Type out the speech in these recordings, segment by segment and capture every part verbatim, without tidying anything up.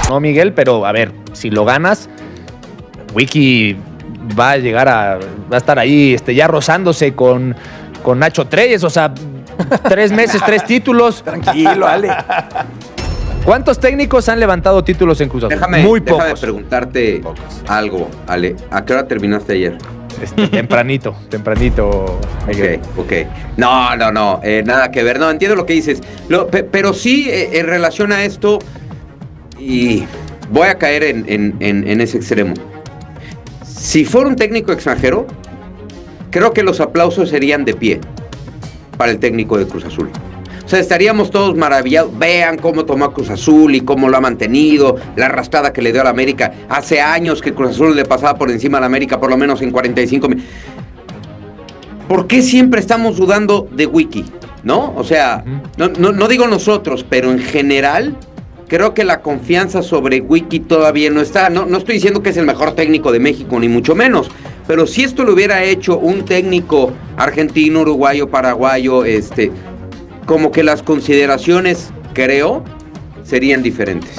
¿no, Miguel? Pero, a ver, si lo ganas, Wiki va a llegar a... va a estar ahí este, ya rozándose con, con Nacho Treyes, o sea, tres meses, tres títulos. Tranquilo, Ale. ¿Cuántos técnicos han levantado títulos en Cruz Azul? Déjame, Muy déjame pocos. preguntarte Pocos. algo, Ale. ¿A qué hora terminaste ayer? Este, tempranito, tempranito, Miguel. Ok, ok. No, no, no, eh, nada que ver. No, entiendo lo que dices. Lo, pe, pero sí, eh, en relación a esto, y voy a caer en, en, en, en ese extremo. Si fuera un técnico extranjero, creo que los aplausos serían de pie para el técnico de Cruz Azul. O sea, estaríamos todos maravillados. Vean cómo tomó a Cruz Azul y cómo lo ha mantenido, la arrastrada que le dio a la América. Hace años que Cruz Azul le pasaba por encima a la América, por lo menos en cuarenta y cinco mil. ¿Por qué siempre estamos dudando de Wiki? ¿No? O sea, no, no, no digo nosotros, pero en general, creo que la confianza sobre Wiki todavía no está. No, no estoy diciendo que es el mejor técnico de México, ni mucho menos. Pero si esto lo hubiera hecho un técnico argentino, uruguayo, paraguayo, este... como que las consideraciones, creo, serían diferentes.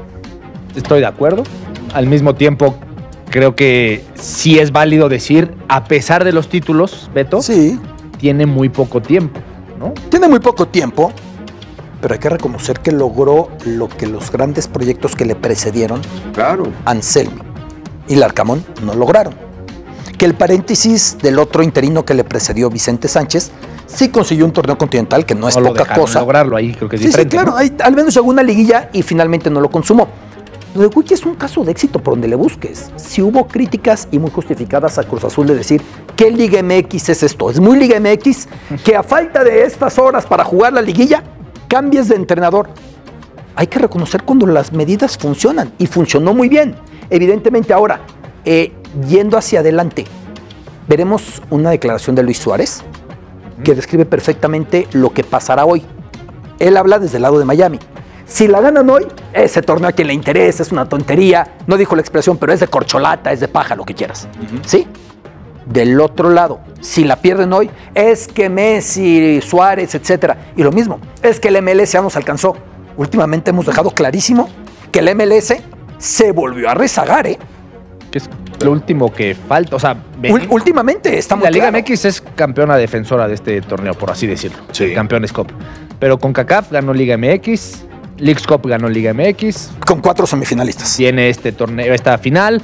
Estoy de acuerdo. Al mismo tiempo, creo que sí es válido decir, a pesar de los títulos, Beto, Sí. tiene muy poco tiempo, ¿no? Tiene muy poco tiempo, pero hay que reconocer que logró lo que los grandes proyectos que le precedieron, Claro. Anselmi y Larcamón, no lograron. Que el paréntesis del otro interino que le precedió, Vicente Sánchez, sí consiguió un torneo continental, que no es No lo poca dejaron cosa. lograrlo ahí, creo que es Sí, diferente. sí, claro, ¿no? hay, al menos llegó una liguilla y finalmente no lo consumó. Lo de Wiki es un caso de éxito por donde le busques. Si hubo críticas y muy justificadas a Cruz Azul de decir, ¿qué Liga M X es esto? ¿Es muy Liga M X? Que a falta de estas horas para jugar la liguilla, cambies de entrenador. Hay que reconocer cuando las medidas funcionan, y funcionó muy bien. Evidentemente ahora, eh, yendo hacia adelante, veremos una declaración de Luis Suárez que describe perfectamente lo que pasará hoy. Él habla desde el lado de Miami. Si la ganan hoy, ese torneo a quien le interesa, es una tontería. No dijo la expresión, pero es de corcholata, es de paja, lo que quieras. Uh-huh. ¿Sí? Del otro lado, si la pierden hoy, es que Messi, Suárez, etcétera. Y lo mismo, es que el M L S ya nos alcanzó. Últimamente hemos dejado clarísimo que el M L S se volvió a rezagar, ¿eh? Que es lo último que falta, o sea... Ul- últimamente está muy La Liga claro. M X es campeona defensora de este torneo, por así decirlo. Sí. Campeones Cup. Pero CONCACAF ganó Liga M X, Leagues Cup ganó Liga M X, Con cuatro semifinalistas. tiene este torneo, esta final,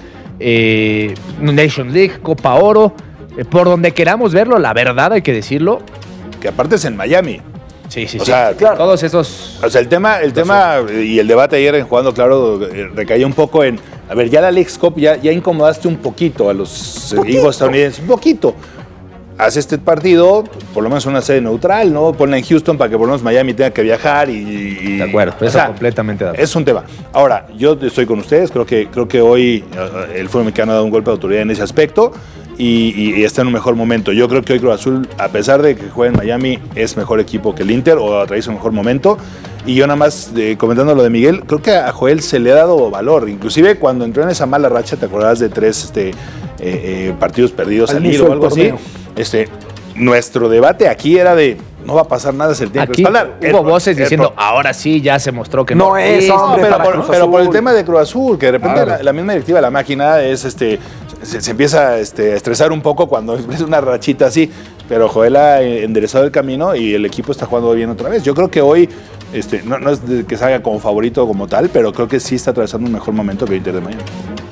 eh, Nation League, Copa Oro, eh, por donde queramos verlo, la verdad hay que decirlo. Que aparte es en Miami. Sí, sí, O sí. sea, claro. Todos esos... O sea, el tema, el tema y el debate ayer en Jugando Claro eh, recaía un poco en, a ver, ya la Leagues Cup ya, ya incomodaste un poquito a los equipos estadounidenses, un poquito. Haz este partido, por lo menos una sede neutral, ¿no? Ponla en Houston para que por lo menos Miami tenga que viajar y... y De acuerdo, o eso sea, completamente de acuerdo. es un tema. Ahora, yo estoy con ustedes, creo que, creo que hoy eh, el fútbol mexicano ha dado un golpe de autoridad en ese aspecto y, y, y está en un mejor momento. Yo creo que hoy Cruz Azul, a pesar de que juega en Miami, es mejor equipo que el Inter o atraviesa un mejor momento. Y yo nada más, eh, comentando lo de Miguel, creo que a Joel se le ha dado valor. Inclusive cuando entró en esa mala racha, te acordabas de tres este, eh, eh, partidos perdidos Al al inicio hilo o del algo así. torneo. Este, nuestro debate aquí era de no va a pasar nada, se le tiene que Aquí respaldar. hubo El- voces el- diciendo, ahora sí, ya se mostró que No no, es, existe. no, hombre, pero, para por, Cruz pero por el Azul. tema de Cruz Azul, que de repente Claro. la, la misma directiva de la máquina es este se, se empieza este, a estresar un poco cuando es una rachita así, pero Joel ha enderezado el camino y el equipo está jugando bien otra vez. Yo creo que hoy, este, no, no es de que salga como favorito como tal, pero creo que sí está atravesando un mejor momento que el Inter de Miami.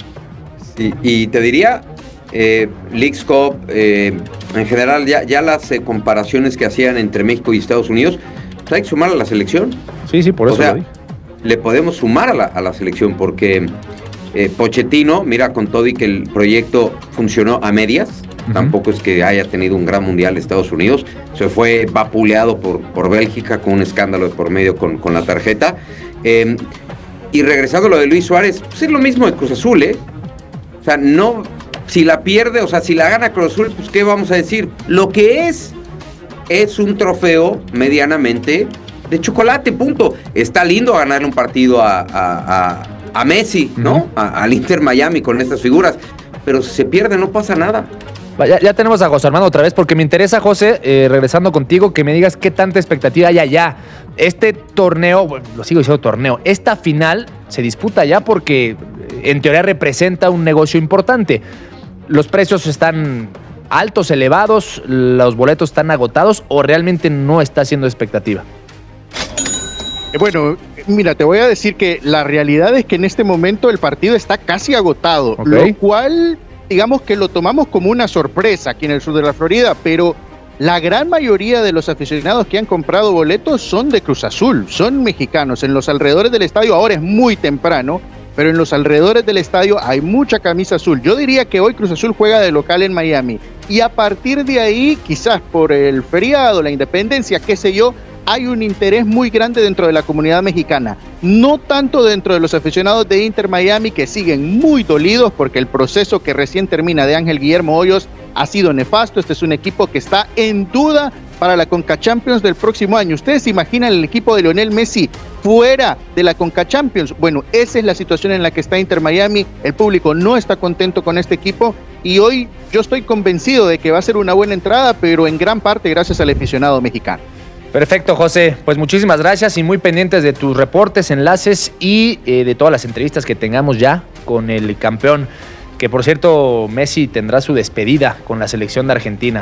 Y, y te diría, eh, Leagues Cup, eh, en general, ya, ya las eh, comparaciones que hacían entre México y Estados Unidos, pues hay que sumar a la selección. Sí, sí, por O eso sea, lo di. le podemos sumar a la, a la selección porque eh, Pochettino, mira con todo y que el proyecto funcionó a medias, Ujú. tampoco es que haya tenido un gran mundial Estados Unidos, se fue vapuleado por, por Bélgica con un escándalo de por medio con, con la tarjeta. Eh, y regresando a lo de Luis Suárez, pues es lo mismo de Cruz Azul, ¿eh? O sea, no, si la pierde, o sea, si la gana Cruz Azul, pues ¿qué vamos a decir? Lo que es, es un trofeo medianamente de chocolate, punto. Está lindo ganarle un partido a, a, a, a Messi, ¿no? Uh-huh. A, al Inter Miami con estas figuras. Pero si se pierde, no pasa nada. Ya, ya tenemos a José Armando otra vez, porque me interesa, José, eh, regresando contigo, que me digas qué tanta expectativa hay allá. Este torneo, bueno, lo sigo diciendo torneo, esta final se disputa ya porque en teoría representa un negocio importante. Los precios están altos, elevados, los boletos están agotados o realmente no está siendo expectativa. Bueno, mira, te voy a decir que la realidad es que en este momento el partido está casi agotado, okay. Lo cual, digamos que lo tomamos como una sorpresa aquí en el sur de la Florida, pero la gran mayoría de los aficionados que han comprado boletos son de Cruz Azul, son mexicanos. En los alrededores del estadio, ahora es muy temprano, pero en los alrededores del estadio hay mucha camisa azul. Yo diría que hoy Cruz Azul juega de local en Miami, y a partir de ahí, quizás por el feriado, la independencia, qué sé yo, hay un interés muy grande dentro de la comunidad mexicana, no tanto dentro de los aficionados de Inter Miami, que siguen muy dolidos porque el proceso que recién termina de Ángel Guillermo Hoyos ha sido nefasto. Este es un equipo que está en duda para la Conca Champions del próximo año. ¿Ustedes se imaginan el equipo de Lionel Messi fuera de la Conca Champions? Bueno, esa es la situación en la que está Inter Miami. El público no está contento con este equipo y hoy yo estoy convencido de que va a ser una buena entrada, pero en gran parte gracias al aficionado mexicano. Perfecto, José. Pues muchísimas gracias y muy pendientes de tus reportes, enlaces y eh, de todas las entrevistas que tengamos ya con el campeón, que por cierto, Messi tendrá su despedida con la selección de Argentina.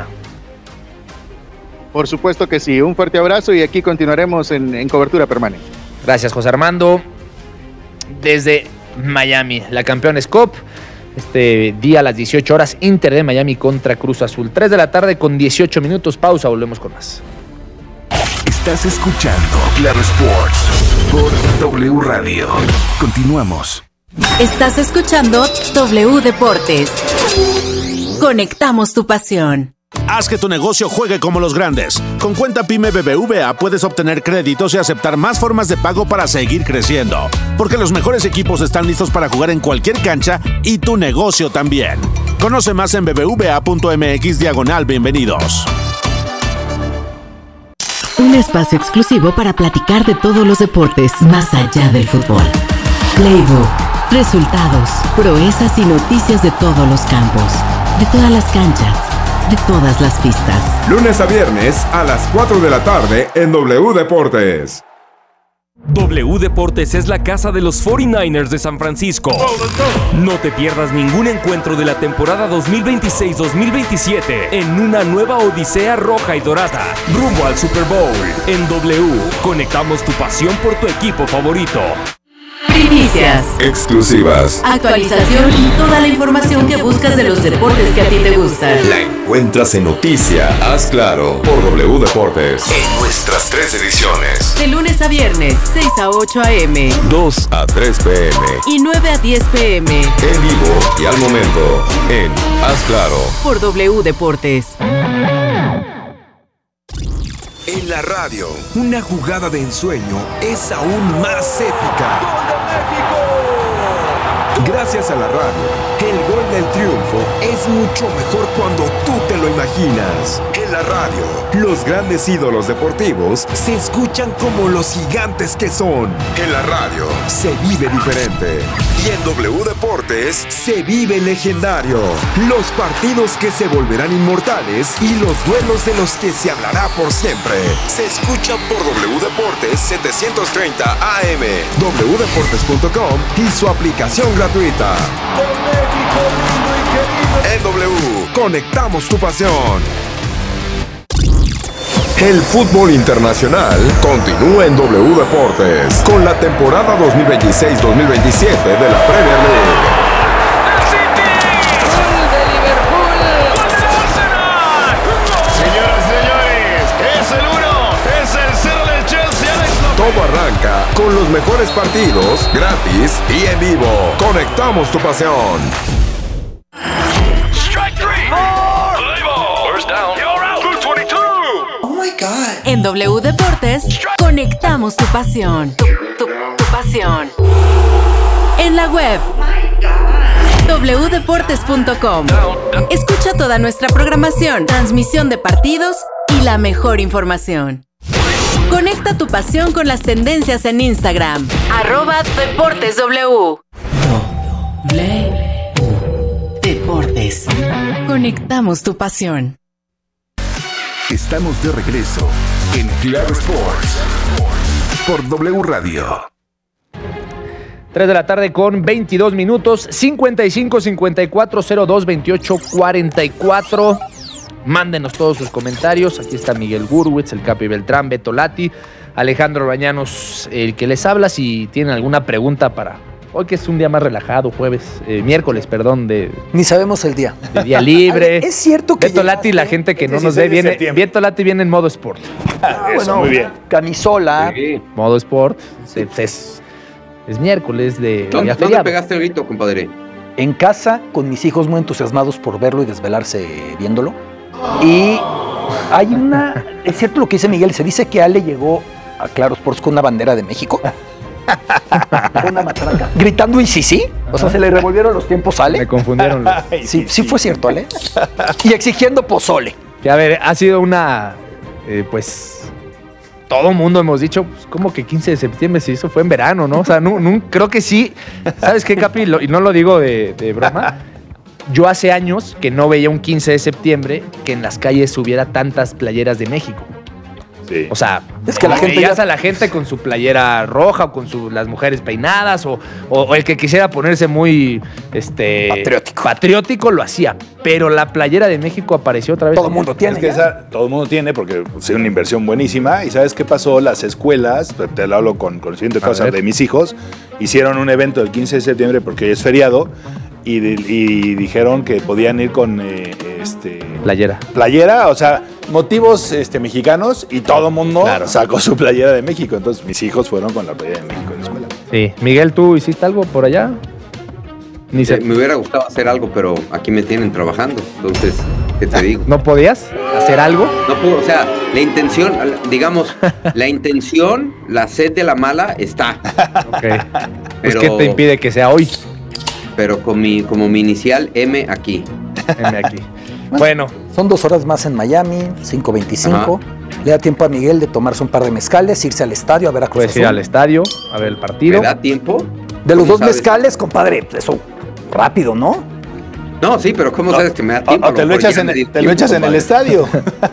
Por supuesto que sí. Un fuerte abrazo y aquí continuaremos en, en cobertura permanente. Gracias, José Armando. Desde Miami, la Campeones Cup. Este día a las dieciocho horas, Inter de Miami contra Cruz Azul. tres de la tarde con dieciocho minutos. Pausa, volvemos con más. Estás escuchando Claro Sports por W Radio. Continuamos. Estás escuchando W Deportes. Conectamos tu pasión. Haz que tu negocio juegue como los grandes. Con Cuenta Pyme B B V A puedes obtener créditos y aceptar más formas de pago para seguir creciendo. Porque los mejores equipos están listos para jugar en cualquier cancha y tu negocio también. Conoce más en bbva.mx diagonal bienvenidos. Un espacio exclusivo para platicar de todos los deportes más allá del fútbol. Playbook, resultados, proezas y noticias de todos los campos, de todas las canchas, de todas las pistas. Lunes a viernes a las cuatro de la tarde en W Deportes. W Deportes es la casa de los cuarenta y nueve ers de San Francisco. No te pierdas ningún encuentro de la temporada dos mil veintiséis dos mil veintisiete en una nueva odisea roja y dorada, rumbo al Super Bowl. En W, conectamos tu pasión por tu equipo favorito. Primicias, Exclusivas. actualización y toda la información que buscas de los deportes que a ti te gustan. La encuentras en Noticia. Haz Claro por W Deportes. En nuestras tres ediciones. De lunes a viernes, seis a ocho a eme dos a tres pe eme. y nueve a diez pe eme En vivo y al momento en Haz Claro. por W Deportes. En la radio, una jugada de ensueño es aún más épica. ¡Gol de México! Gracias a la radio, el gol del triunfo es mucho mejor cuando tú te lo imaginas. En la radio, los grandes ídolos deportivos se escuchan como los gigantes que son. En la radio, se vive diferente. Y en W Deportes, se vive legendario. Los partidos que se volverán inmortales y los duelos de los que se hablará por siempre. Se escuchan por W Deportes setecientos treinta A M, w deportes punto com y su aplicación gratuita. En W, conectamos tu pasión. El fútbol internacional continúa en W Deportes con la temporada dos mil veintiséis dos mil veintisiete de la Premier League. Todo arranca con los mejores partidos, gratis y en vivo. Conectamos tu pasión. En W Deportes, conectamos tu pasión. Tu, tu, tu pasión. En la web, w deportes punto com. Escucha toda nuestra programación, transmisión de partidos y la mejor información. Conecta tu pasión con las tendencias en Instagram. Arroba Deportes W. W Deportes. Conectamos tu pasión. Estamos de regreso en Claro Sports por W Radio. tres de la tarde con veintidós minutos, cincuenta y cinco, cincuenta y cuatro, cero dos, veintiocho, cuarenta y cuatro. Mándenos todos sus comentarios. Aquí está Miguel Gurwitz, el Capi Beltrán, Beto Lati, Alejandro Bañanos, el que les habla. Si tienen alguna pregunta para hoy, que es un día más relajado, jueves, eh, miércoles, perdón, de... Ni sabemos el día. De día libre. Es cierto que Beto Lati, la gente que no nos ve, viene... Beto Lati viene en modo sport. Ah, Eso, bueno, muy bien. Camisola. Sí. Modo sport. Es, es, es miércoles de ¿Dónde, día ¿Dónde feriado. pegaste el grito, compadre? En casa, con mis hijos muy entusiasmados por verlo y desvelarse viéndolo. Y hay una... Es cierto lo que dice Miguel, se dice que Ale llegó a Claro Sports con una bandera de México. Una matraca. Gritando y sí, sí. O sea, se le revolvieron los tiempos a Ale. Me confundieron los... Sí, sí, sí fue cierto, Ale. Y exigiendo pozole. Que a ver, ha sido una... Eh, pues... Todo mundo hemos dicho, pues, como que quince de septiembre, si eso fue en verano, ¿no? O sea, no, no, creo que sí. ¿Sabes qué, Capi? Lo, y no lo digo de, de broma. Yo hace años que no veía un quince de septiembre que en las calles hubiera tantas playeras de México. Sí. O sea, Es que la gente veías ya- a la gente con su playera roja o con su, las mujeres peinadas o, o- o el que quisiera ponerse muy este, Patriótico. patriótico lo hacía. Pero la playera de México apareció otra vez. Todo el mundo tiene. Es que ya. esa, todo el mundo tiene porque es una inversión buenísima. ¿Y sabes qué pasó? Las escuelas, te lo hablo con conocimiento de A causa ver. de mis hijos, hicieron un evento el quince de septiembre porque hoy es feriado y, de- y dijeron que podían ir con eh, este, Playera. playera, o sea, motivos este, mexicanos y todo el mundo Claro. sacó su playera de México. Entonces mis hijos fueron con la playera de México en la escuela. Sí. Miguel, ¿tú hiciste algo por allá? Ni Eh, se... me hubiera gustado hacer algo, pero aquí me tienen trabajando. Entonces, ¿qué te digo? ¿No podías hacer algo? No puedo, o sea, la intención, digamos, la intención, la sed de la mala está. Ok. Pues, Pero- ¿qué te impide que sea hoy? Pero con mi, como mi inicial M aquí. Heme aquí. Bueno, Son dos horas más en Miami, cinco veinticinco. Le da tiempo a Miguel de tomarse un par de mezcales, irse al estadio a ver a Cruz puedes ir Azul. al estadio a ver el ¿Me partido. da tiempo? De los ¿Cómo dos sabes? mezcales, compadre, eso rápido, ¿no? No, sí, pero ¿cómo sabes que me da O, tiempo? o te A lo mejor echas, ya en, me di el- te lo tiempo, echas en el compadre. estadio.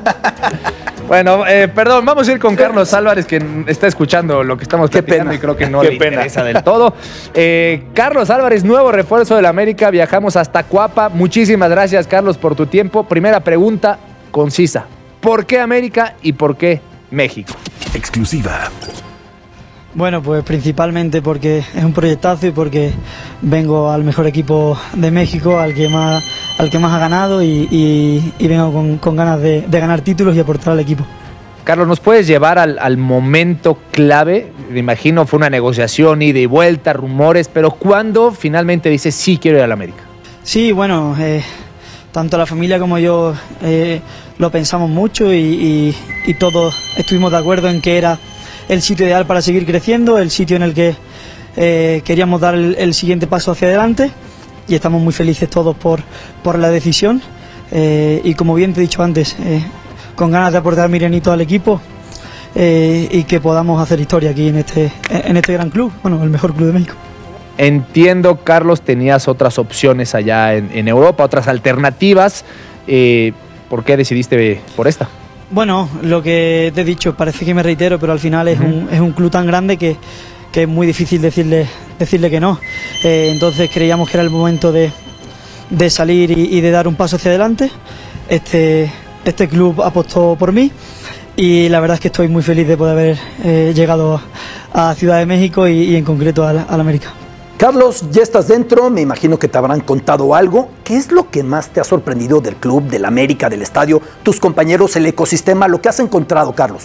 Bueno, eh, perdón, vamos a ir con Carlos Álvarez, que está escuchando lo que estamos Qué platicando pena. y creo que no Qué le pena. interesa del todo. Eh, Carlos Álvarez, nuevo refuerzo del América, viajamos hasta Cuapa. Muchísimas gracias, Carlos, por tu tiempo. Primera pregunta concisa. ¿Por qué América y por qué México? Exclusiva. Bueno, pues principalmente porque es un proyectazo y porque vengo al mejor equipo de México, al que más, al que más ha ganado y, y- y vengo con, con ganas de, de ganar títulos y aportar al equipo. Carlos, ¿nos puedes llevar al, al momento clave? Me imagino fue una negociación, ida y vuelta, rumores, pero ¿cuándo finalmente dices sí quiero ir al América? Sí, bueno, eh, tanto la familia como yo eh, lo pensamos mucho y, y- y todos estuvimos de acuerdo en que era el sitio ideal para seguir creciendo, el sitio en el que eh, queríamos dar el, el siguiente paso hacia adelante y estamos muy felices todos por, por la decisión eh, y como bien te he dicho antes, eh, con ganas de aportar mi granito al equipo eh, y que podamos hacer historia aquí en este, en este gran club, bueno, el mejor club de México. Entiendo, Carlos, tenías otras opciones allá en, en Europa, otras alternativas. Eh, ¿Por qué decidiste por esta? Bueno, lo que te he dicho, parece que me reitero, pero al final es, un, es un club tan grande que, que es muy difícil decirle, decirle que no. Eh, entonces creíamos que era el momento de, de salir y, y de dar un paso hacia adelante. Este, este club apostó por mí y la verdad es que estoy muy feliz de poder haber eh, llegado a, a Ciudad de México y, y en concreto a la, a la América. Carlos, ya estás dentro, me imagino que te habrán contado algo. ¿Qué es lo que más te ha sorprendido del club, del América, del estadio, tus compañeros, el ecosistema, lo que has encontrado, Carlos?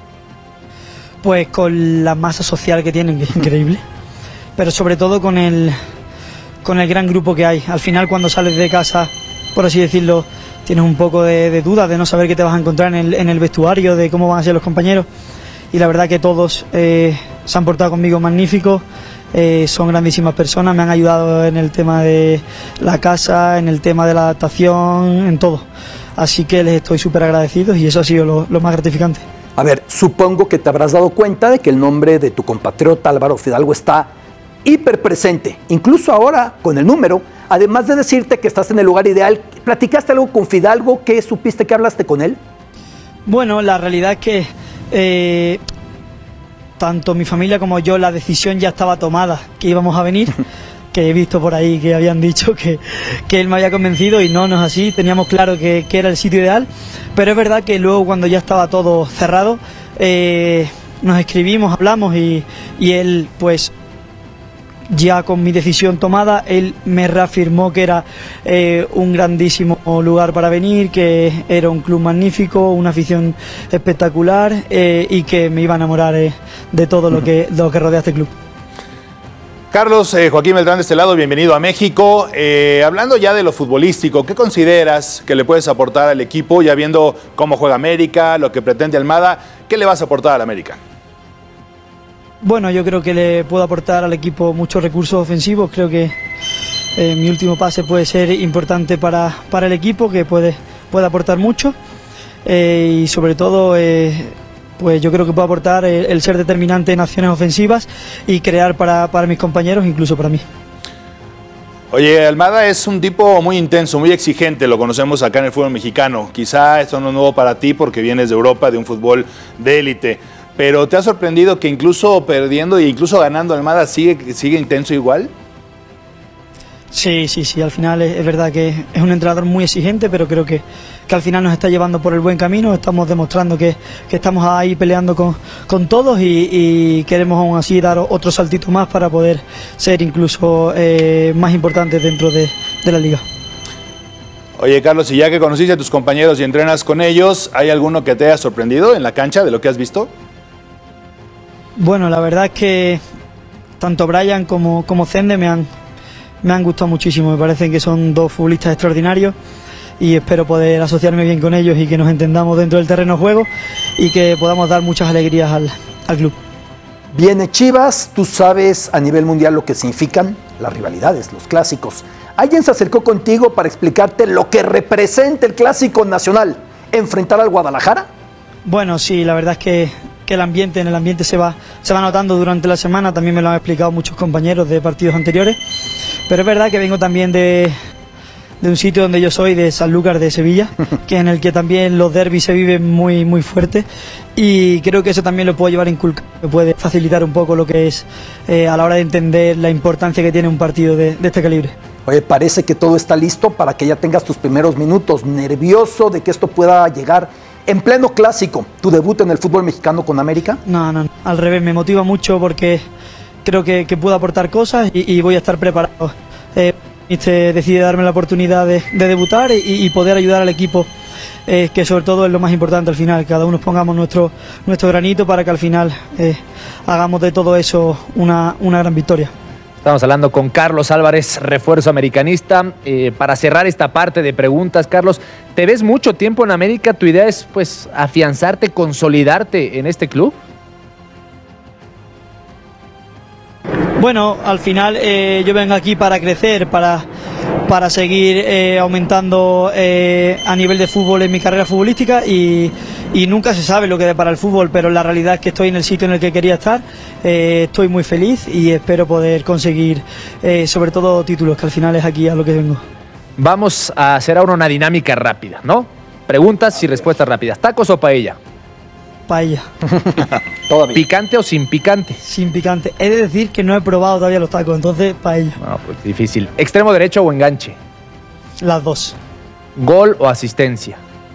Pues con la masa social que tienen, que es increíble, pero sobre todo con el, con el gran grupo que hay. Al final, cuando sales de casa, por así decirlo, tienes un poco de, de duda de no saber qué te vas a encontrar en el, en el vestuario, de cómo van a ser los compañeros. Y la verdad que todos eh, se han portado conmigo magníficos, eh, son grandísimas personas, me han ayudado en el tema de la casa, en el tema de la adaptación, en todo. Así que les estoy súper agradecido y eso ha sido lo, lo más gratificante. A ver, supongo que te habrás dado cuenta de que el nombre de tu compatriota Álvaro Fidalgo está hiper presente, incluso ahora con el número, además de decirte que estás en el lugar ideal. ¿Platicaste algo con Fidalgo? ¿Qué supiste? ¿Qué hablaste con él? Bueno, la realidad es que eh, tanto mi familia como yo, la decisión ya estaba tomada, que íbamos a venir, que he visto por ahí que habían dicho que, que él me había convencido y no, no es así, teníamos claro que, que era el sitio ideal, pero es verdad que luego cuando ya estaba todo cerrado, eh, nos escribimos, hablamos y, y él pues ya con mi decisión tomada, él me reafirmó que era eh, un grandísimo lugar para venir, que era un club magnífico, una afición espectacular eh, y que me iba a enamorar eh, de todo lo que, lo que rodea este club. Carlos, eh, Joaquín Beltrán de este lado, bienvenido a México. Eh, hablando ya de lo futbolístico, ¿qué consideras que le puedes aportar al equipo, ya viendo cómo juega América, lo que pretende Almada? ¿Qué le vas a aportar al América? Bueno, yo creo que le puedo aportar al equipo muchos recursos ofensivos. Creo que eh, mi último pase puede ser importante para, para el equipo, que puede, puede aportar mucho. Eh, y sobre todo, eh, pues yo creo que puedo aportar el, el ser determinante en acciones ofensivas y crear para, para mis compañeros, incluso para mí. Oye, Almada es un tipo muy intenso, muy exigente, lo conocemos acá en el fútbol mexicano. Quizá esto no es nuevo para ti porque vienes de Europa, de un fútbol de élite. Pero ¿te ha sorprendido que incluso perdiendo e incluso ganando Almada sigue, sigue intenso igual? Sí, sí, sí, al final es, es verdad que es un entrenador muy exigente, pero creo que, que al final nos está llevando por el buen camino, estamos demostrando que, que estamos ahí peleando con, con todos y, y queremos aún así dar otro saltito más para poder ser incluso eh, más importantes dentro de, de la liga. Oye, Carlos, y ya que conociste a tus compañeros y entrenas con ellos, ¿hay alguno que te haya sorprendido en la cancha de lo que has visto? Bueno, la verdad es que tanto Brian como, como Zende me han, me han gustado muchísimo. Me parecen que son dos futbolistas extraordinarios y espero poder asociarme bien con ellos y que nos entendamos dentro del terreno de juego y que podamos dar muchas alegrías al, al club. Viene Chivas, tú sabes a nivel mundial lo que significan las rivalidades, los clásicos. ¿Alguien se acercó contigo para explicarte lo que representa el clásico nacional, enfrentar al Guadalajara? Bueno, sí, la verdad es que, que el ambiente, en el ambiente se va, se va notando durante la semana, también me lo han explicado muchos compañeros de partidos anteriores, pero es verdad que vengo también de, de un sitio donde yo soy, de Sanlúcar de Sevilla, que en el que también los derbis se viven muy, muy fuerte y creo que eso también lo puedo llevar a inculcar, me puede facilitar un poco lo que es eh, a la hora de entender la importancia que tiene un partido de, de este calibre. Oye, parece que todo está listo para que ya tengas tus primeros minutos, nervioso de que esto pueda llegar en pleno clásico, tu debut en el fútbol mexicano con América. No, no, al revés, me motiva mucho porque creo que, que puedo aportar cosas y, y voy a estar preparado. Eh, este decide darme la oportunidad de, de debutar y, y poder ayudar al equipo, eh, que sobre todo es lo más importante al final, cada uno pongamos nuestro, nuestro granito para que al final eh, hagamos de todo eso una, una gran victoria. Estamos hablando con Carlos Álvarez, refuerzo americanista. Eh, para cerrar esta parte de preguntas, Carlos, ¿te ves mucho tiempo en América? ¿Tu idea es pues afianzarte, consolidarte en este club? Bueno, al final eh, yo vengo aquí para crecer, para, para seguir eh, aumentando eh, a nivel de fútbol en mi carrera futbolística y, y nunca se sabe lo que depara el fútbol, pero la realidad es que estoy en el sitio en el que quería estar, eh, estoy muy feliz y espero poder conseguir eh, sobre todo títulos, que al final es aquí a lo que vengo. Vamos a hacer ahora una dinámica rápida, ¿no? Preguntas y respuestas rápidas. ¿Tacos o paella? Paella. Todavía. ¿Picante o sin picante? Sin picante. He de decir que no he probado todavía los tacos, entonces paella. No, pues difícil. ¿Extremo derecho o enganche? Las dos. ¿Gol o asistencia?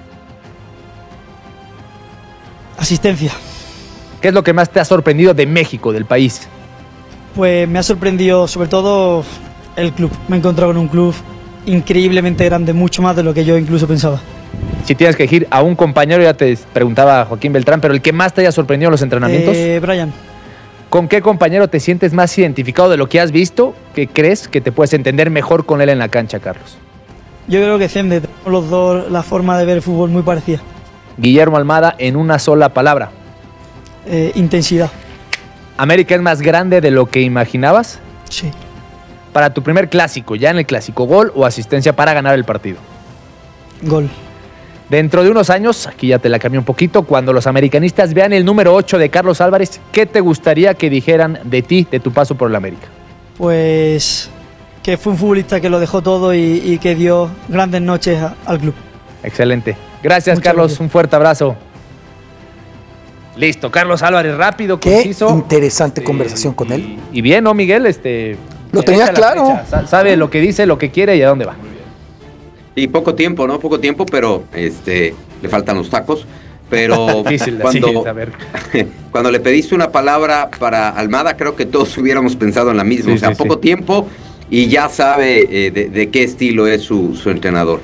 Asistencia. ¿Qué es lo que más te ha sorprendido de México, del país? Pues me ha sorprendido sobre todo el club. Me he encontrado con un club increíblemente grande, mucho más de lo que yo incluso pensaba. Si tienes que elegir a un compañero, ya te preguntaba Joaquín Beltrán, pero el que más te haya sorprendido en los entrenamientos. Eh, Brian. ¿Con qué compañero te sientes más identificado de lo que has visto, que crees que te puedes entender mejor con él en la cancha, Carlos? Yo creo que Zende, tenemos los dos la forma de ver el fútbol muy parecida. Guillermo Almada, en una sola palabra. Eh, intensidad. ¿América es más grande de lo que imaginabas? Sí. Para tu primer clásico, ya en el clásico, ¿gol o asistencia para ganar el partido? Gol. Dentro de unos años, aquí ya te la cambié un poquito, cuando los americanistas vean el número ocho de Carlos Álvarez, ¿qué te gustaría que dijeran de ti, de tu paso por el América? Pues que fue un futbolista que lo dejó todo y, y que dio grandes noches a, al club. Excelente. Gracias, Muchas Carlos. gracias. Un fuerte abrazo. Listo, Carlos Álvarez, rápido, Qué conciso. interesante Eh, conversación con él. Y bien, ¿no, Miguel? Este, Lo tenía echa la claro. flecha, sa- sabe lo que dice, lo que quiere y a dónde va. Y poco tiempo, ¿no? Poco tiempo, pero este le faltan los tacos. Pero Difícil, cuando, sí, saber. cuando le pediste una palabra para Almada, creo que todos hubiéramos pensado en la misma. Sí, o sea, sí, poco sí. tiempo y ya sabe eh, de, de qué estilo es su, su entrenador.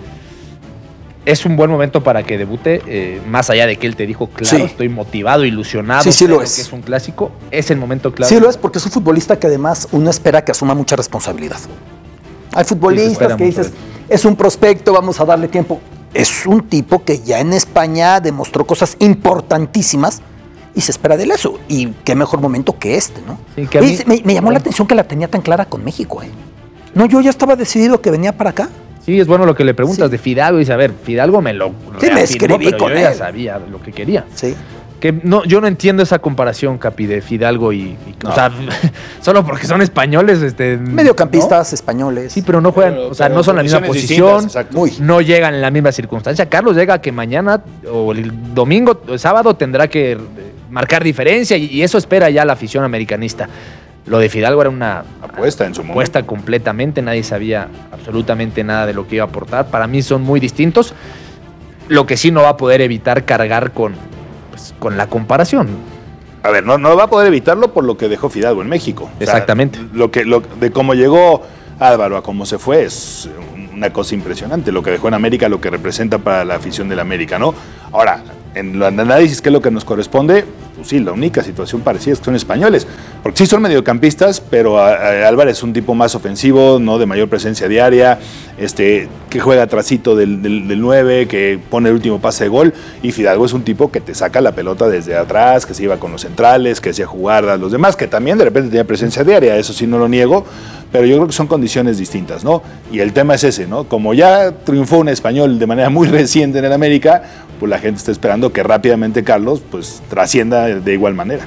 Es un buen momento para que debute, eh, más allá de que él te dijo, claro, Sí. estoy motivado, ilusionado, Sí, sí lo creo es. que es un clásico, es el momento claro. Sí lo es, porque es un futbolista que además uno espera que asuma mucha responsabilidad. Hay futbolistas espera que mucho dices, de es un prospecto, vamos a darle tiempo. Es un tipo que ya en España demostró cosas importantísimas y se espera de él eso. Y qué mejor momento que este, ¿no? Sí, que a Oye, mí- me, me llamó la bueno. atención que la tenía tan clara con México, ¿eh? No, yo ya estaba decidido que venía para acá. Sí, es bueno lo que le preguntas Sí. de Fidalgo y dice, a ver, Fidalgo me lo Sí, me reafirmó, escribí pero con yo ya él. sabía lo que quería. Sí. Que no, yo no entiendo esa comparación, Capi, de Fidalgo y, y- No. o sea, solo porque son españoles, este, Mediocampistas españoles. ¿no? Sí, pero no juegan, Pero- o sea, pero no son la misma posiciones posición, distintas, exacto. Muy. no llegan en la misma circunstancia. Carlos llega a que mañana o el domingo o el sábado tendrá que eh, marcar diferencia y, y eso espera ya la afición americanista. Lo de Fidalgo era una Apuesta en su momento. apuesta completamente, nadie sabía absolutamente nada de lo que iba a aportar. Para mí son muy distintos. Lo que sí no va a poder evitar cargar con, pues, con la comparación. A ver, no, no va a poder evitarlo por lo que dejó Fidalgo en México. O sea, Exactamente. lo que, lo, de cómo llegó Álvaro a cómo se fue es una cosa impresionante. Lo que dejó en América, lo que representa para la afición del América, ¿no? Ahora, en el análisis, ¿qué es lo que nos corresponde? Pues sí, la única situación parecida es que son españoles. Porque sí son mediocampistas, pero a, a Álvarez es un tipo más ofensivo, ¿no? De mayor presencia diaria, este, que juega trasito del, del, del nueve, que pone el último pase de gol. Y Fidalgo es un tipo que te saca la pelota desde atrás, que se iba con los centrales, que hacía jugar a los demás, que también de repente tenía presencia diaria, eso sí no lo niego. Pero yo creo que son condiciones distintas, ¿no? Y el tema es ese, ¿no? Como ya triunfó un español de manera muy reciente en el América, pues la gente está esperando que rápidamente Carlos pues trascienda de igual manera.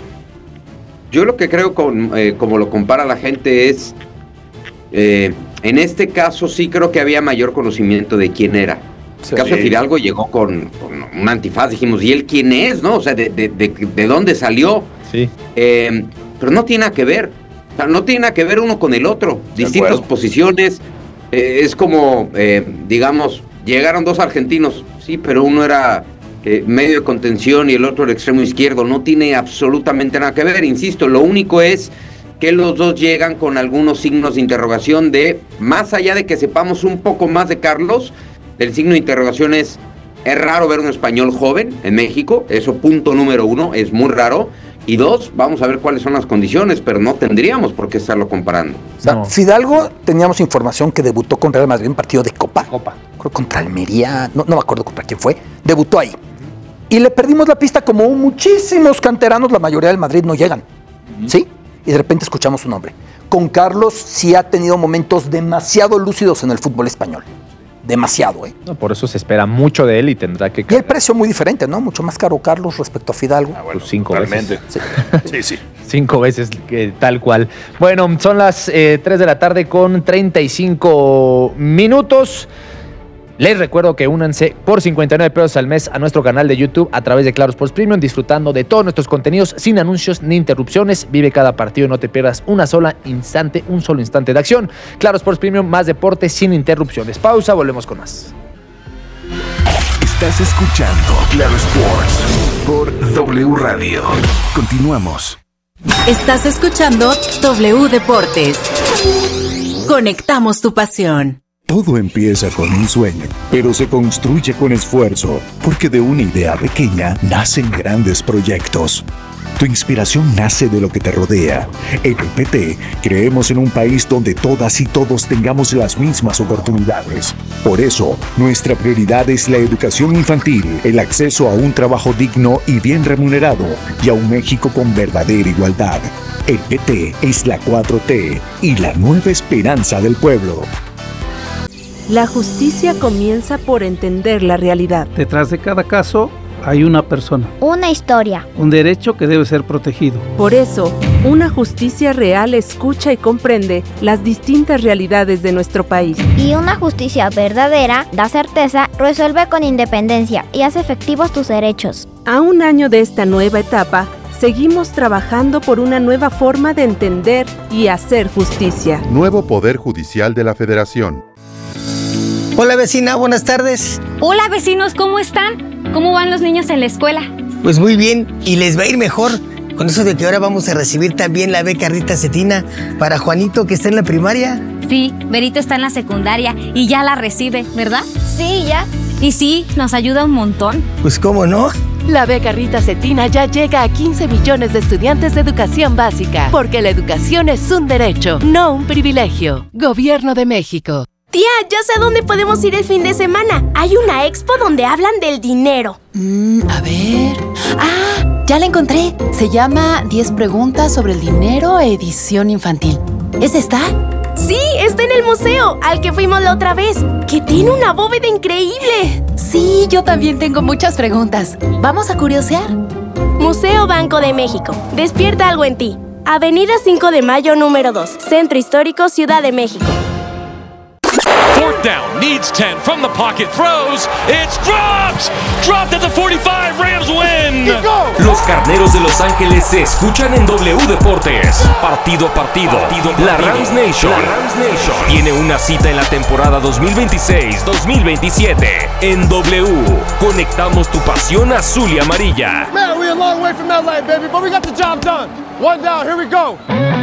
Yo lo que creo, con, eh, como lo compara la gente, es, eh, en este caso sí creo que había mayor conocimiento de quién era. Sí. En el caso de Fidalgo llegó con, con un antifaz, dijimos, ¿y él quién es? ¿No? O sea, ¿de, de, de, de dónde salió? Sí. Eh, pero no tiene nada que ver. O sea, no tiene nada que ver uno con el otro. De Distintas acuerdo. posiciones. Eh, es como, eh, digamos, llegaron dos argentinos, sí, pero uno era eh, medio de contención y el otro el extremo izquierdo. No tiene absolutamente nada que ver. Insisto, lo único es que los dos llegan con algunos signos de interrogación de, más allá de que sepamos un poco más de Carlos, el signo de interrogación es, es raro ver un español joven en México, eso punto número uno, es muy raro. Y dos, vamos a ver cuáles son las condiciones, pero no tendríamos por qué estarlo comparando. O sea, No. Fidalgo, teníamos información que debutó con Real Madrid en un partido de Copa. Copa. Creo contra Almería, no, no me acuerdo contra quién fue. Debutó ahí. Y le perdimos la pista como muchísimos canteranos, la mayoría del Madrid no llegan. ¿Sí? Y de repente escuchamos su nombre. Con Carlos sí ha tenido momentos demasiado lúcidos en el fútbol español. Demasiado, ¿eh? No, por eso se espera mucho de él y tendrá que Y el precio muy diferente, ¿no? Mucho más caro Carlos respecto a Fidalgo. Ah, bueno, Pues cinco totalmente. Sí. Sí, sí. Cinco veces que tal cual. Bueno, son las eh, tres de la tarde con treinta y cinco minutos. Les recuerdo que únanse por cincuenta y nueve pesos al mes a nuestro canal de YouTube a través de Claro Sports Premium, disfrutando de todos nuestros contenidos sin anuncios ni interrupciones. Vive cada partido y no te pierdas una sola instante, un solo instante de acción. Claro Sports Premium, más deporte sin interrupciones. Pausa, volvemos con más. Estás escuchando Claro Sports por W Radio. Continuamos. Estás escuchando W Deportes. Conectamos tu pasión. Todo empieza con un sueño, pero se construye con esfuerzo, porque de una idea pequeña nacen grandes proyectos. Tu inspiración nace de lo que te rodea. En P P T creemos en un país donde todas y todos tengamos las mismas oportunidades. Por eso, nuestra prioridad es la educación infantil, el acceso a un trabajo digno y bien remunerado, y a un México con verdadera igualdad. El P T es la cuatro T y la nueva esperanza del pueblo. La justicia comienza por entender la realidad. Detrás de cada caso hay una persona, una historia, un derecho que debe ser protegido. Por eso, una justicia real escucha y comprende las distintas realidades de nuestro país. Y una justicia verdadera da certeza, resuelve con independencia y hace efectivos tus derechos. A un año de esta nueva etapa, seguimos trabajando por una nueva forma de entender y hacer justicia. Nuevo Poder Judicial de la Federación. Hola vecina, buenas tardes. Hola vecinos, ¿cómo están? ¿Cómo van los niños en la escuela? Pues muy bien, y les va a ir mejor con eso de que ahora vamos a recibir también la beca Rita Cetina para Juanito, que está en la primaria. Sí, Berito está en la secundaria y ya la recibe, ¿verdad? Sí, ya. Y sí, nos ayuda un montón. Pues cómo no. La beca Rita Cetina ya llega a quince millones de estudiantes de educación básica, porque la educación es un derecho, no un privilegio. Gobierno de México. Tía, ya sé a dónde podemos ir el fin de semana. Hay una expo donde hablan del dinero. Mm, a ver... ¡Ah! Ya la encontré. Se llama diez preguntas sobre el dinero, edición infantil. ¿Es esta? Sí, está en el museo, al que fuimos la otra vez, que tiene una bóveda increíble. Sí, yo también tengo muchas preguntas. ¿Vamos a curiosear? Museo Banco de México. Despierta algo en ti. Avenida cinco de Mayo, número dos. Centro Histórico, Ciudad de México. Fourth down, needs ten, from the pocket, throws, it's dropped! Dropped at the forty-five, Rams win! Los Carneros de Los Ángeles se escuchan en W Deportes. Partido a partido, la Rams Nation, la Rams Nation tiene una cita en la temporada dos mil veintiséis dos mil veintisiete. En W, conectamos tu pasión azul y amarilla. Man, we're a long way from L A, baby, but we got the job done. One down, here we go.